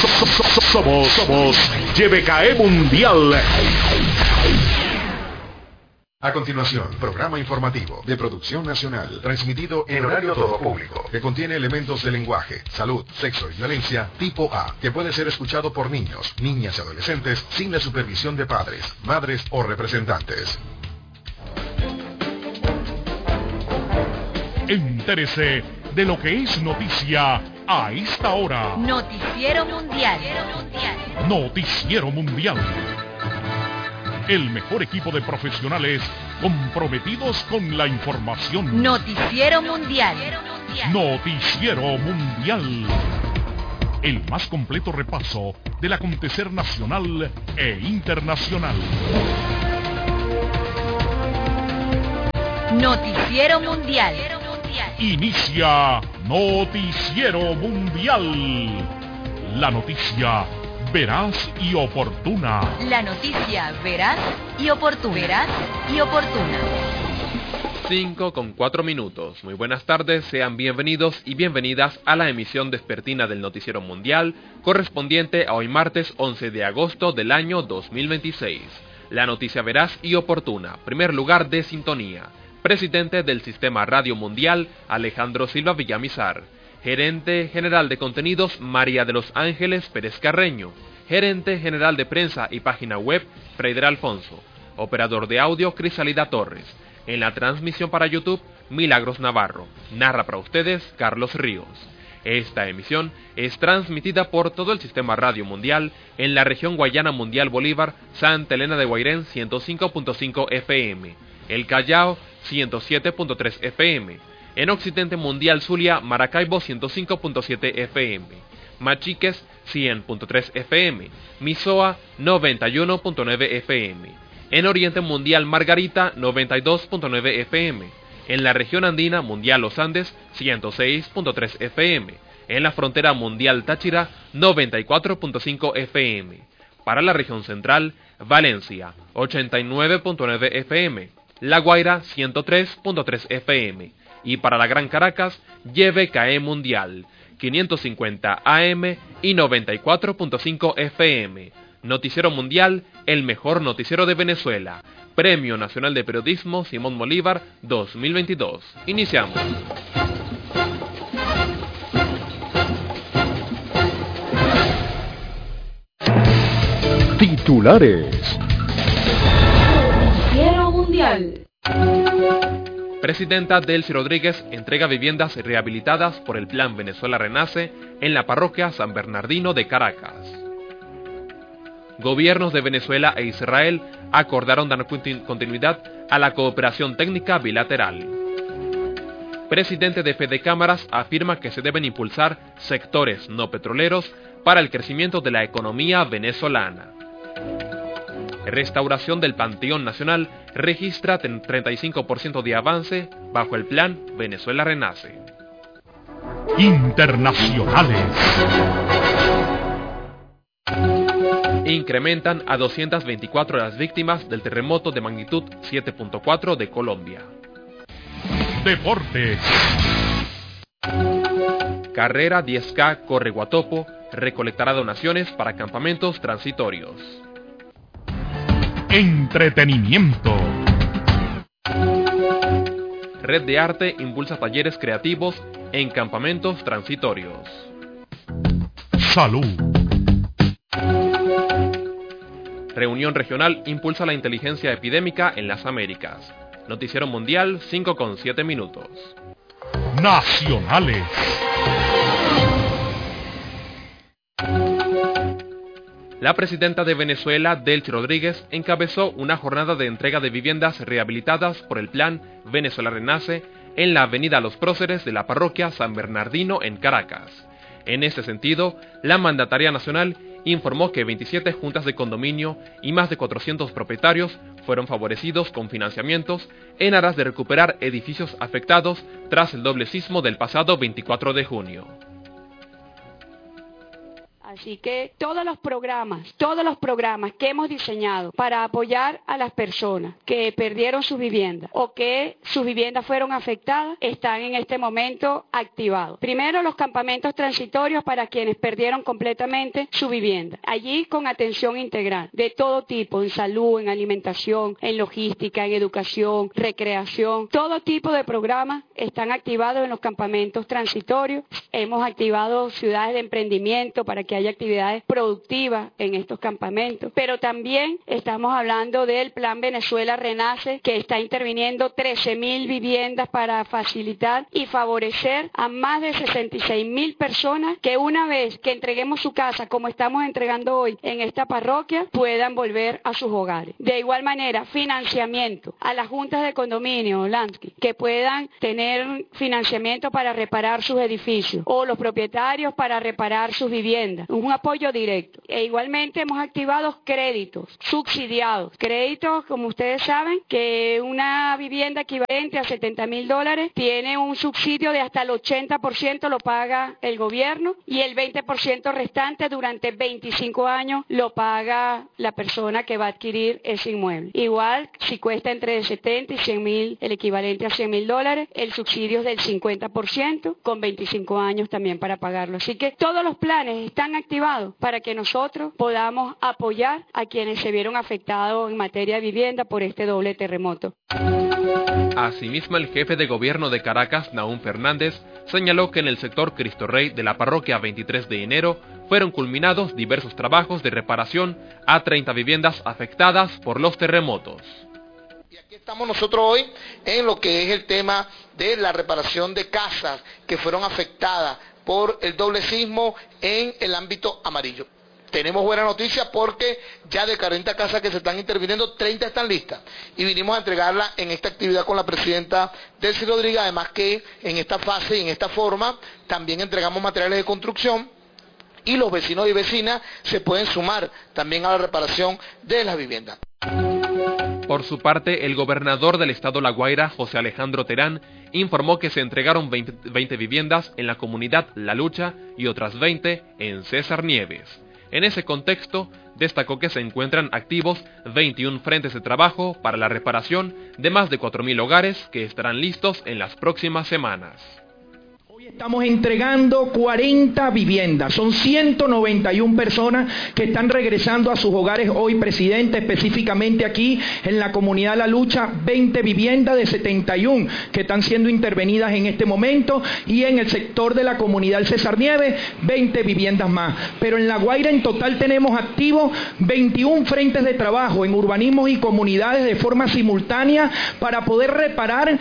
Somos YBKE Mundial. A continuación, programa informativo de producción nacional, transmitido en horario todo público, que contiene elementos de lenguaje, salud, sexo y violencia tipo A, que puede ser escuchado por niños, niñas y adolescentes sin la supervisión de padres, madres o representantes. Entérese de lo que es noticia a esta hora. Noticiero Mundial. Noticiero Mundial. El mejor equipo de profesionales comprometidos con la información. Noticiero Mundial. Noticiero Mundial. El más completo repaso del acontecer nacional e internacional. Noticiero Mundial. Inicia Noticiero Mundial. La noticia veraz y oportuna. La noticia veraz y oportuna. 5:04. Muy buenas tardes, sean bienvenidos y bienvenidas a la emisión vespertina del Noticiero Mundial, correspondiente a hoy martes 11 de agosto del año 2026. La noticia veraz y oportuna, primer lugar de sintonía. Presidente del Sistema Radio Mundial, Alejandro Silva Villamizar. Gerente General de Contenidos, María de los Ángeles Pérez Carreño. Gerente General de Prensa y Página Web, Freider Alfonso. Operador de audio, Crisalida Torres. En la transmisión para YouTube, Milagros Navarro. Narra para ustedes, Carlos Ríos. Esta emisión es transmitida por todo el Sistema Radio Mundial en la región Guayana Mundial Bolívar, Santa Elena de Guairén 105.5 FM, El Callao 107.3 FM, en Occidente Mundial Zulia, Maracaibo 105.7 FM, Machiques 100.3 FM, Misoa 91.9 FM, en Oriente Mundial Margarita 92.9 FM, en la región andina Mundial Los Andes 106.3 FM, en la frontera Mundial Táchira 94.5 FM, para la región central Valencia 89.9 FM, La Guaira 103.3 FM, y para la Gran Caracas, YBKE Mundial, 550 AM y 94.5 FM. Noticiero Mundial, el mejor noticiero de Venezuela. Premio Nacional de Periodismo Simón Bolívar 2022. Iniciamos. Titulares. Noticiero Mundial. Presidenta Delcy Rodríguez entrega viviendas rehabilitadas por el Plan Venezuela Renace en la parroquia San Bernardino de Caracas. Gobiernos de Venezuela e Israel acordaron dar continuidad a la cooperación técnica bilateral. Presidente de Fede Cámaras afirma que se deben impulsar sectores no petroleros para el crecimiento de la economía venezolana. Restauración del Panteón Nacional registra 35% de avance bajo el Plan Venezuela Renace. Internacionales. Incrementan a 224 las víctimas del terremoto de magnitud 7.4 de Colombia. Deportes. Carrera 10K Corre Guatopo recolectará donaciones para campamentos transitorios. Entretenimiento. Red de Arte impulsa talleres creativos en campamentos transitorios. Salud. Reunión regional impulsa la inteligencia epidémica en las Américas. Noticiero Mundial 5:07. Nacionales. La presidenta de Venezuela, Delcy Rodríguez, encabezó una jornada de entrega de viviendas rehabilitadas por el Plan Venezuela Renace en la avenida Los Próceres de la parroquia San Bernardino en Caracas. En este sentido, la mandataria nacional informó que 27 juntas de condominio y más de 400 propietarios fueron favorecidos con financiamientos en aras de recuperar edificios afectados tras el doble sismo del pasado 24 de junio. Así que todos los programas que hemos diseñado para apoyar a las personas que perdieron sus viviendas o que sus viviendas fueron afectadas están en este momento activados. Primero, los campamentos transitorios para quienes perdieron completamente su vivienda. Allí con atención integral de todo tipo, en salud, en alimentación, en logística, en educación, recreación. Todo tipo de programas están activados en los campamentos transitorios. Hemos activado ciudades de emprendimiento para que haya actividades productivas en estos campamentos. Pero también estamos hablando del Plan Venezuela Renace, que está interviniendo 13.000 viviendas para facilitar y favorecer a más de 66.000 personas que una vez que entreguemos su casa, como estamos entregando hoy en esta parroquia, puedan volver a sus hogares. De igual manera, financiamiento a las juntas de condominio, Lansky, que puedan tener financiamiento para reparar sus edificios o los propietarios para reparar sus viviendas. Un apoyo directo. E igualmente hemos activado créditos subsidiados. Créditos, como ustedes saben, que una vivienda equivalente a $70,000 tiene un subsidio de hasta el 80% lo paga el gobierno y el 20% restante durante 25 años lo paga la persona que va a adquirir ese inmueble. Igual, si cuesta entre 70 y 100,000, el equivalente a $100,000, el subsidio es del 50%, con 25 años también para pagarlo. Así que todos los planes están activados para que nosotros podamos apoyar a quienes se vieron afectados en materia de vivienda por este doble terremoto. Asimismo, el jefe de gobierno de Caracas, Nahum Fernández, señaló que en el sector Cristo Rey de la parroquia 23 de enero fueron culminados diversos trabajos de reparación a 30 viviendas afectadas por los terremotos. Y aquí estamos nosotros hoy en lo que es el tema de la reparación de casas que fueron afectadas por el doble sismo en el ámbito amarillo. Tenemos buena noticia porque ya de 40 casas que se están interviniendo, 30 están listas. Y vinimos a entregarla en esta actividad con la presidenta Delcy Rodríguez, además que en esta fase y en esta forma también entregamos materiales de construcción y los vecinos y vecinas se pueden sumar también a la reparación de las viviendas. Por su parte, el gobernador del estado La Guaira, José Alejandro Terán, informó que se entregaron 20 viviendas en la comunidad La Lucha y otras 20 en César Nieves. En ese contexto, destacó que se encuentran activos 21 frentes de trabajo para la reparación de más de 4.000 hogares que estarán listos en las próximas semanas. Estamos entregando 40 viviendas, son 191 personas que están regresando a sus hogares hoy, presidente, específicamente aquí en la comunidad La Lucha, 20 viviendas de 71 que están siendo intervenidas en este momento y en el sector de la comunidad César Nieves, 20 viviendas más. Pero en La Guaira en total tenemos activos 21 frentes de trabajo en urbanismos y comunidades de forma simultánea para poder reparar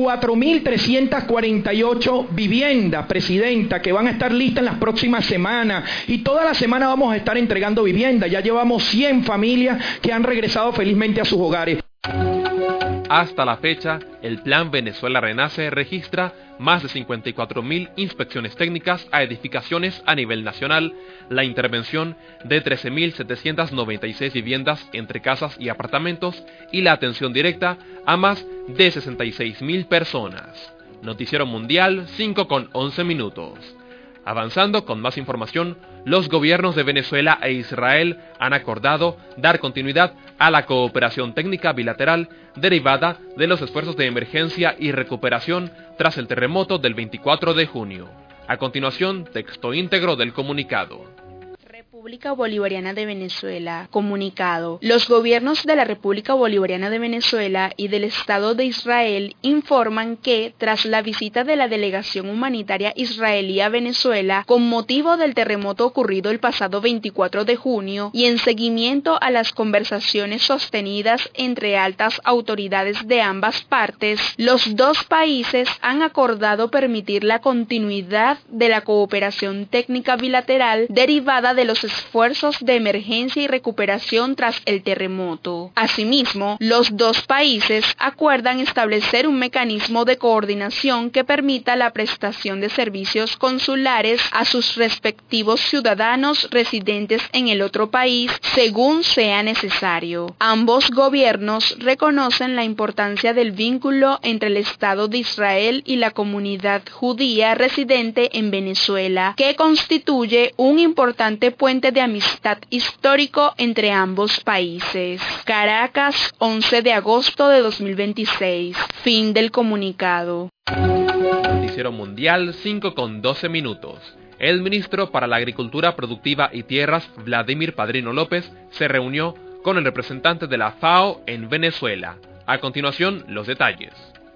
4.348 viviendas, presidenta, que van a estar listas en las próximas semanas y toda la semana vamos a estar entregando viviendas. Ya llevamos 100 familias que han regresado felizmente a sus hogares. Hasta la fecha, el Plan Venezuela Renace registra más de 54.000 inspecciones técnicas a edificaciones a nivel nacional, la intervención de 13.796 viviendas entre casas y apartamentos y la atención directa a más de 66.000 personas. Noticiero Mundial, 5:11. Avanzando con más información, los gobiernos de Venezuela e Israel han acordado dar continuidad a la cooperación técnica bilateral derivada de los esfuerzos de emergencia y recuperación tras el terremoto del 24 de junio. A continuación, texto íntegro del comunicado. República Bolivariana de Venezuela. Comunicado. Los gobiernos de la República Bolivariana de Venezuela y del Estado de Israel informan que, tras la visita de la delegación humanitaria israelí a Venezuela con motivo del terremoto ocurrido el pasado 24 de junio y en seguimiento a las conversaciones sostenidas entre altas autoridades de ambas partes, los dos países han acordado permitir la continuidad de la cooperación técnica bilateral derivada de los esfuerzos de emergencia y recuperación tras el terremoto. Asimismo, los dos países acuerdan establecer un mecanismo de coordinación que permita la prestación de servicios consulares a sus respectivos ciudadanos residentes en el otro país según sea necesario. Ambos gobiernos reconocen la importancia del vínculo entre el Estado de Israel y la comunidad judía residente en Venezuela, que constituye un importante puente de amistad histórico entre ambos países. Caracas, 11 de agosto de 2026. Fin del comunicado. Noticiero Mundial 5:12. El ministro para la Agricultura Productiva y Tierras, Vladimir Padrino López, se reunió con el representante de la FAO en Venezuela. A continuación, los detalles.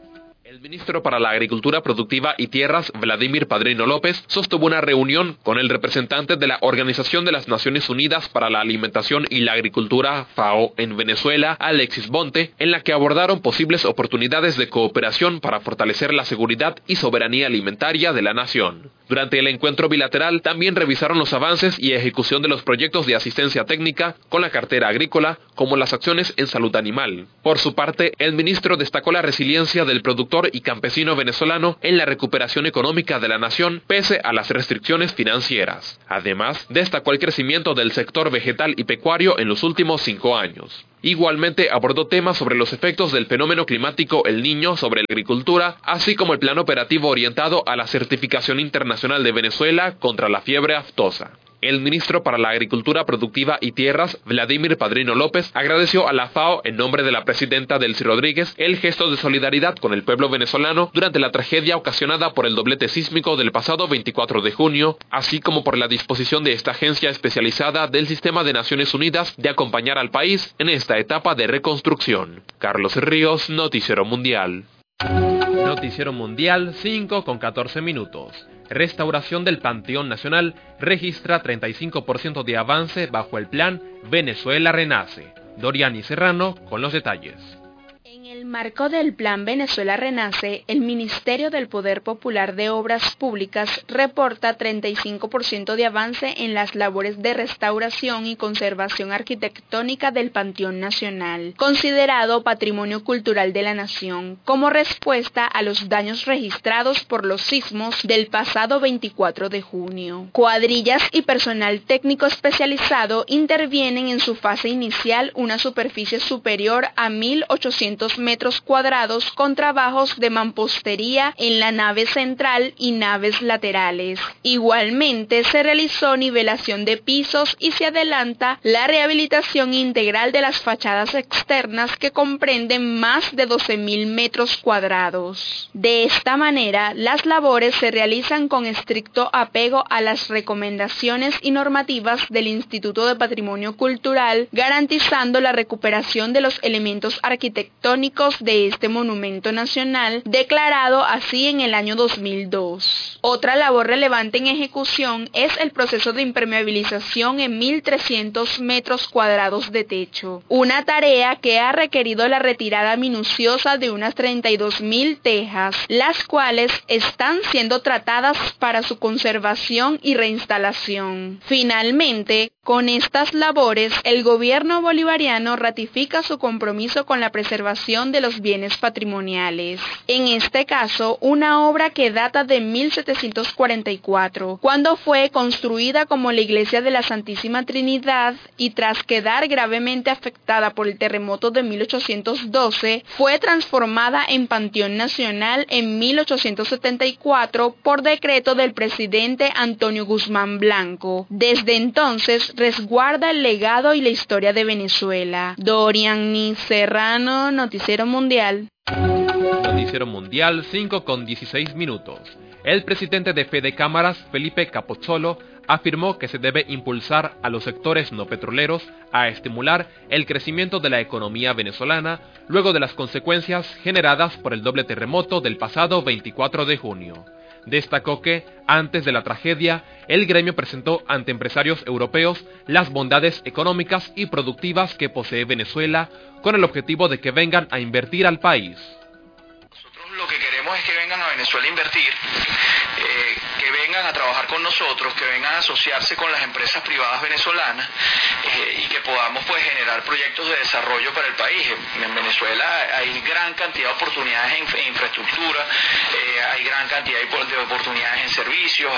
El ministro para la Agricultura Productiva y Tierras, Vladimir Padrino López, sostuvo una reunión con el representante de la Organización de las Naciones Unidas para la Alimentación y la Agricultura, FAO, en Venezuela, Alexis Bonte, en la que abordaron posibles oportunidades de cooperación para fortalecer la seguridad y soberanía alimentaria de la nación. Durante el encuentro bilateral, también revisaron los avances y ejecución de los proyectos de asistencia técnica con la cartera agrícola, como las acciones en salud animal. Por su parte, el ministro destacó la resiliencia del productor y campesino venezolano en la recuperación económica de la nación pese a las restricciones financieras. Además, destacó el crecimiento del sector vegetal y pecuario en los últimos 5 años. Igualmente abordó temas sobre los efectos del fenómeno climático El Niño sobre la agricultura, así como el plan operativo orientado a la certificación internacional de Venezuela contra la fiebre aftosa. El ministro para la Agricultura Productiva y Tierras, Vladimir Padrino López, agradeció a la FAO en nombre de la presidenta Delcy Rodríguez el gesto de solidaridad con el pueblo venezolano durante la tragedia ocasionada por el doblete sísmico del pasado 24 de junio, así como por la disposición de esta agencia especializada del Sistema de Naciones Unidas de acompañar al país en esta etapa de reconstrucción. Carlos Ríos, Noticiero Mundial. Noticiero Mundial 5:14. Restauración del Panteón Nacional registra 35% de avance bajo el plan Venezuela Renace. Doriani Serrano con los detalles. En el marco del Plan Venezuela Renace, el Ministerio del Poder Popular de Obras Públicas reporta 35% de avance en las labores de restauración y conservación arquitectónica del Panteón Nacional, considerado Patrimonio Cultural de la Nación, como respuesta a los daños registrados por los sismos del pasado 24 de junio. Cuadrillas y personal técnico especializado intervienen en su fase inicial una superficie superior a 1.800 metros cuadrados con trabajos de mampostería en la nave central y naves laterales. Igualmente se realizó nivelación de pisos y se adelanta la rehabilitación integral de las fachadas externas que comprenden más de 12.000 metros cuadrados. De esta manera, las labores se realizan con estricto apego a las recomendaciones y normativas del Instituto de Patrimonio Cultural, garantizando la recuperación de los elementos arquitectónicos de este monumento nacional, declarado así en el año 2002. Otra labor relevante en ejecución es el proceso de impermeabilización en 1.300 metros cuadrados de techo, una tarea que ha requerido la retirada minuciosa de unas 32.000 tejas, las cuales están siendo tratadas para su conservación y reinstalación. Finalmente, con estas labores, el gobierno bolivariano ratifica su compromiso con la preservación de los bienes patrimoniales. En este caso, una obra que data de 1744, cuando fue construida como la Iglesia de la Santísima Trinidad y tras quedar gravemente afectada por el terremoto de 1812, fue transformada en Panteón Nacional en 1874 por decreto del presidente Antonio Guzmán Blanco. Desde entonces, resguarda el legado y la historia de Venezuela. Doriani Serrano, Noticiero Mundial. Noticiero Mundial 5:16. El presidente de Fede Cámaras, Felipe Capozzolo, afirmó que se debe impulsar a los sectores no petroleros a estimular el crecimiento de la economía venezolana luego de las consecuencias generadas por el doble terremoto del pasado 24 de junio. Destacó que, antes de la tragedia, el gremio presentó ante empresarios europeos las bondades económicas y productivas que posee Venezuela con el objetivo de que vengan a invertir al país. Nosotros lo que queremos es que vengan a Venezuela a invertir, que vengan vengan a trabajar con nosotros, que vengan a asociarse con las empresas privadas venezolanas y que podamos pues generar proyectos de desarrollo para el país. En Venezuela hay gran cantidad de oportunidades en infraestructura, hay gran cantidad de oportunidades en servicios,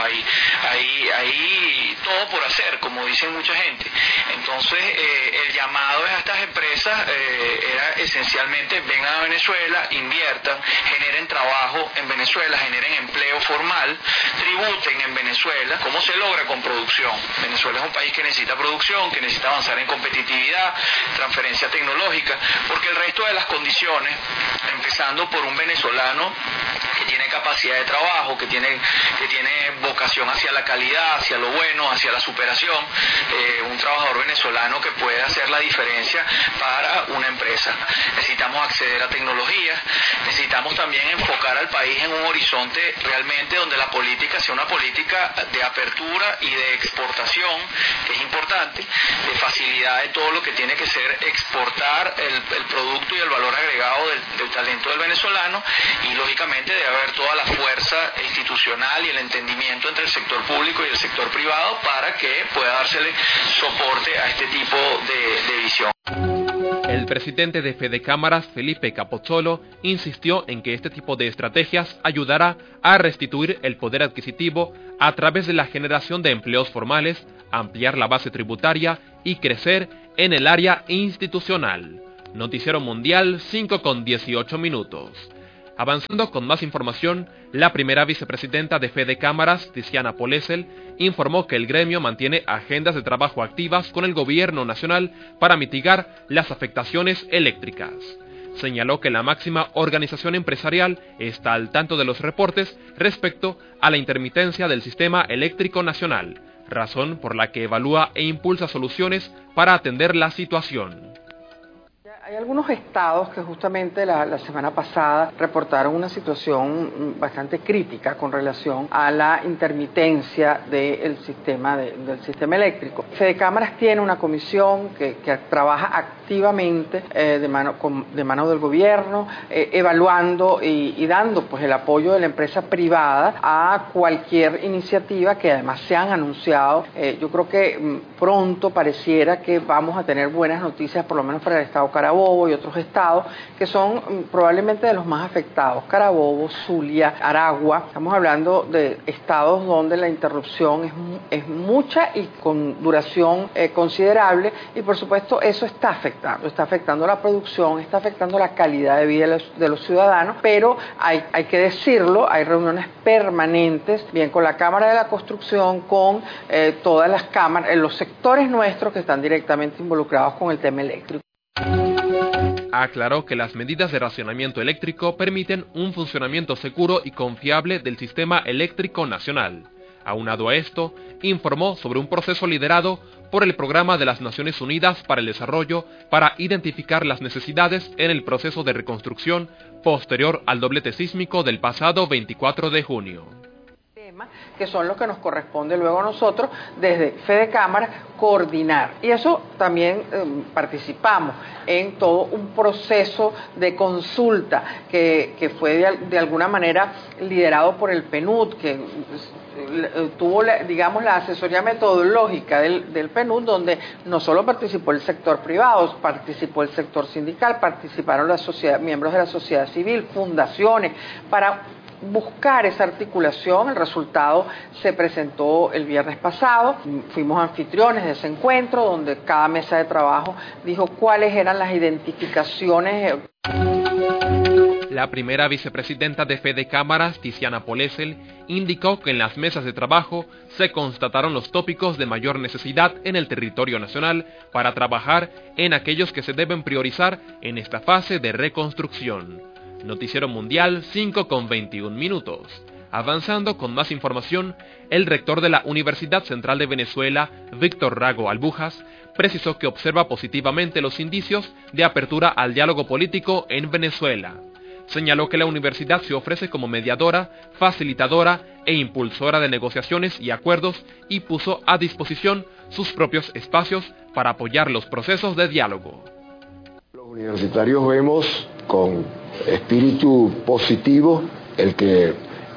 hay todo por hacer, como dicen mucha gente. Entonces el llamado a estas empresas era esencialmente: vengan a Venezuela, inviertan, generen trabajo en Venezuela, generen empleo formal, tributen en Venezuela. ¿Cómo se logra? Con producción. Venezuela es un país que necesita producción, que necesita avanzar en competitividad, transferencia tecnológica, porque el resto de las condiciones, empezando por un venezolano que tiene capacidad de trabajo, que tiene vocación hacia la calidad, hacia lo bueno, hacia la superación, un trabajador venezolano que puede hacer la diferencia para una empresa. Necesitamos acceder a tecnologías, necesitamos también enfocar al país en un horizonte realmente donde la política sea una política de apertura y de exportación, que es importante, de facilidad de todo lo que tiene que ser exportar el producto y el valor agregado del talento del venezolano, y lógicamente debe haber toda la fuerza institucional y el entendimiento entre el sector público y el sector privado para que pueda dársele soporte a este tipo de visión. El presidente de Fedecámaras, Felipe Capozzolo, insistió en que este tipo de estrategias ayudará a restituir el poder adquisitivo a través de la generación de empleos formales, ampliar la base tributaria y crecer en el área institucional. Noticiero Mundial 5:18. Avanzando con más información, la primera vicepresidenta de Fedecámaras, Tiziana Polesel, informó que el gremio mantiene agendas de trabajo activas con el gobierno nacional para mitigar las afectaciones eléctricas. Señaló que la máxima organización empresarial está al tanto de los reportes respecto a la intermitencia del sistema eléctrico nacional, razón por la que evalúa e impulsa soluciones para atender la situación. Hay algunos estados que justamente la semana pasada reportaron una situación bastante crítica con relación a la intermitencia del sistema eléctrico. Fedecámaras tiene una comisión que trabaja activamente de mano del gobierno, evaluando y dando pues el apoyo de la empresa privada a cualquier iniciativa que además se han anunciado. Yo creo que pronto pareciera que vamos a tener buenas noticias, por lo menos para el estado Carabobo y otros estados que son probablemente de los más afectados: Carabobo, Zulia, Aragua. Estamos hablando de estados donde la interrupción es mucha y con duración considerable, y por supuesto eso está afectando la producción, está afectando la calidad de vida de los ciudadanos, pero hay que decirlo, hay reuniones permanentes, bien con la Cámara de la Construcción, con todas las cámaras, los sectores nuestros que están directamente involucrados con el tema eléctrico. Aclaró que las medidas de racionamiento eléctrico permiten un funcionamiento seguro y confiable del sistema eléctrico nacional. Aunado a esto, informó sobre un proceso liderado por el Programa de las Naciones Unidas para el Desarrollo para identificar las necesidades en el proceso de reconstrucción posterior al doblete sísmico del pasado 24 de junio. Que son los que nos corresponde luego a nosotros desde Fedecámaras coordinar, y eso también participamos en todo un proceso de consulta que fue de alguna manera liderado por el PNUD, que tuvo la asesoría metodológica del PNUD, donde no solo participó el sector privado, participó el sector sindical, participaron miembros de la sociedad civil, fundaciones, para buscar esa articulación. El resultado se presentó el viernes pasado. Fuimos anfitriones de ese encuentro, donde cada mesa de trabajo dijo cuáles eran las identificaciones. La primera vicepresidenta de Fedecámaras, Tiziana Polesel, indicó que en las mesas de trabajo se constataron los tópicos de mayor necesidad en el territorio nacional para trabajar en aquellos que se deben priorizar en esta fase de reconstrucción. Noticiero Mundial 5:21. Avanzando con más información, el rector de la Universidad Central de Venezuela, Víctor Rago Albujas, precisó que observa positivamente los indicios de apertura al diálogo político en Venezuela. Señaló que la universidad se ofrece como mediadora, facilitadora e impulsora de negociaciones y acuerdos, y puso a disposición sus propios espacios para apoyar los procesos de diálogo. Los universitarios vemos con espíritu positivo el que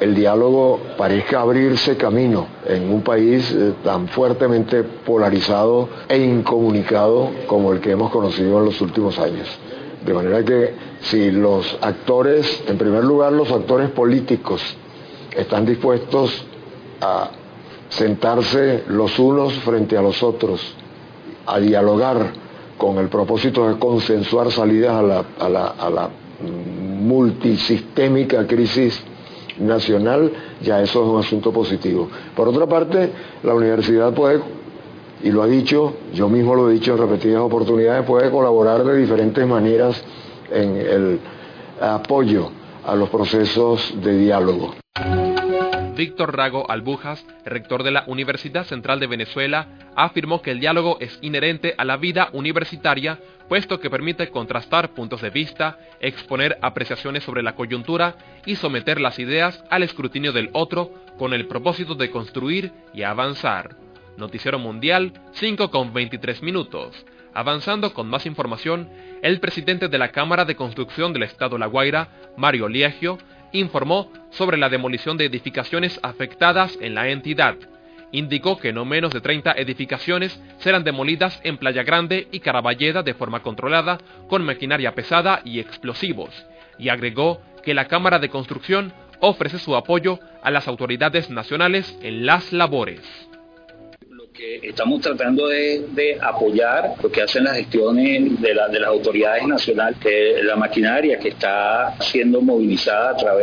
el diálogo parezca abrirse camino en un país tan fuertemente polarizado e incomunicado como el que hemos conocido en los últimos años. De manera que si los actores, en primer lugar los actores políticos, están dispuestos a sentarse los unos frente a los otros, a dialogar con el propósito de consensuar salidas a la multisistémica crisis nacional, ya eso es un asunto positivo. Por otra parte, la universidad puede, y lo ha dicho, yo mismo lo he dicho en repetidas oportunidades, puede colaborar de diferentes maneras en el apoyo a los procesos de diálogo. Víctor Rago Albujas, rector de la Universidad Central de Venezuela, afirmó que el diálogo es inherente a la vida universitaria, puesto que permite contrastar puntos de vista, exponer apreciaciones sobre la coyuntura y someter las ideas al escrutinio del otro con el propósito de construir y avanzar. Noticiero Mundial, 5:23. Avanzando con más información, el presidente de la Cámara de Construcción del Estado La Guaira, Mario Liegio, informó sobre la demolición de edificaciones afectadas en la entidad. Indicó que no menos de 30 edificaciones serán demolidas en Playa Grande y Caraballeda de forma controlada, con maquinaria pesada y explosivos, y agregó que la Cámara de Construcción ofrece su apoyo a las autoridades nacionales en las labores. Que estamos tratando de apoyar lo que hacen las gestiones de las autoridades nacionales, que la maquinaria que está siendo movilizada a través